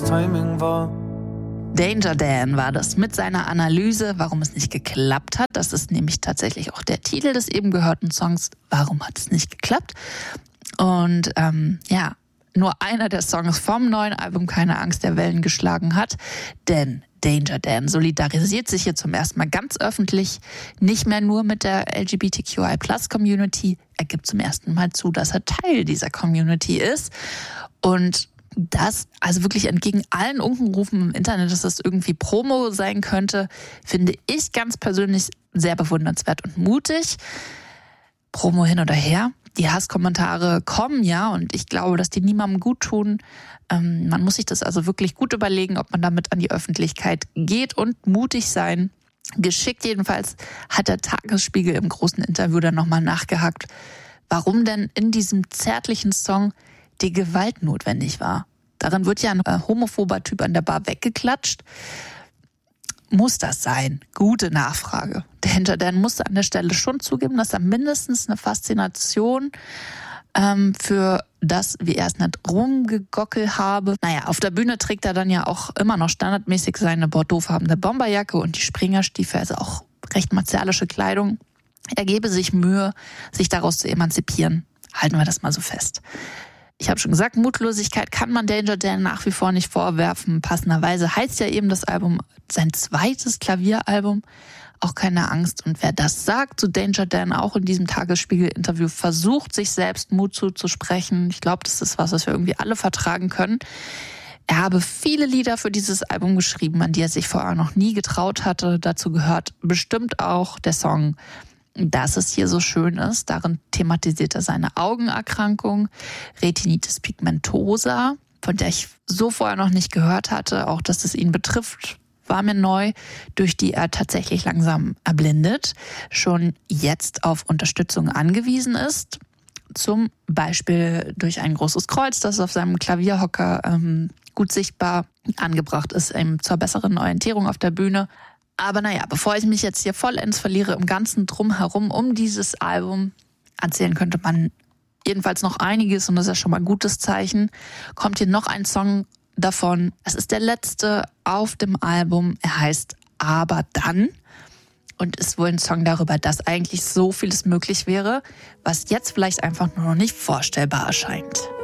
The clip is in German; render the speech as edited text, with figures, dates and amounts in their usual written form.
Timing war. Danger Dan war das mit seiner Analyse, warum es nicht geklappt hat. Das ist nämlich tatsächlich auch der Titel des eben gehörten Songs. Warum hat es nicht geklappt? Und nur einer der Songs vom neuen Album Keine Angst der Wellen geschlagen hat. Denn Danger Dan solidarisiert sich hier zum ersten Mal ganz öffentlich nicht mehr nur mit der LGBTQI+-Community. Er gibt zum ersten Mal zu, dass er Teil dieser Community ist. Und das, also wirklich entgegen allen Unkenrufen im Internet, dass das irgendwie Promo sein könnte, finde ich ganz persönlich sehr bewundernswert und mutig. Promo hin oder her. Die Hasskommentare kommen ja und ich glaube, dass die niemandem gut tun. Man muss sich das also wirklich gut überlegen, ob man damit an die Öffentlichkeit geht und mutig sein. Geschickt jedenfalls hat der Tagesspiegel im großen Interview dann nochmal nachgehakt, warum denn in diesem zärtlichen Song die Gewalt notwendig war. Darin wird ja ein homophober Typ an der Bar weggeklatscht. Muss das sein? Gute Nachfrage. Danger Dan musste an der Stelle schon zugeben, dass er mindestens eine Faszination für das, wie er es nennt, rumgegockel habe. Naja, auf der Bühne trägt er dann ja auch immer noch standardmäßig seine bordeauxfarbene Bomberjacke und die Springerstiefel, also auch recht martialische Kleidung. Er gebe sich Mühe, sich daraus zu emanzipieren. Halten wir das mal so fest. Ich habe schon gesagt, Mutlosigkeit kann man Danger Dan nach wie vor nicht vorwerfen. Passenderweise heißt ja eben das Album sein zweites Klavieralbum, auch keine Angst. Und wer das sagt zu Danger Dan, auch in diesem Tagesspiegel-Interview, versucht sich selbst Mut zuzusprechen. Ich glaube, das ist was wir irgendwie alle vertragen können. Er habe viele Lieder für dieses Album geschrieben, an die er sich vorher noch nie getraut hatte. Dazu gehört bestimmt auch der Song Dass es hier so schön ist. Darin thematisiert er seine Augenerkrankung, Retinitis pigmentosa, von der ich so vorher noch nicht gehört hatte. Auch, dass es ihn betrifft, war mir neu, durch die er tatsächlich langsam erblindet, schon jetzt auf Unterstützung angewiesen ist. Zum Beispiel durch ein großes Kreuz, das auf seinem Klavierhocker gut sichtbar angebracht ist, eben zur besseren Orientierung auf der Bühne. Aber naja, bevor ich mich jetzt hier vollends verliere im ganzen Drumherum um dieses Album, erzählen könnte man jedenfalls noch einiges und das ist ja schon mal ein gutes Zeichen. Kommt hier noch ein Song davon. Es ist der letzte auf dem Album. Er heißt Aber dann und ist wohl ein Song darüber, dass eigentlich so vieles möglich wäre, was jetzt vielleicht einfach nur noch nicht vorstellbar erscheint.